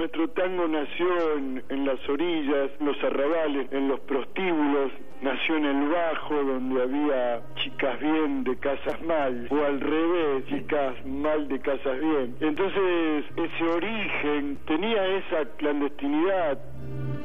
nuestro tango nació en las orillas, en los arrabales, en los prostíbulos, nació en el Bajo, donde había chicas bien de casas mal, o al revés, chicas mal de casas bien. Entonces, ese origen tenía esa clandestinidad.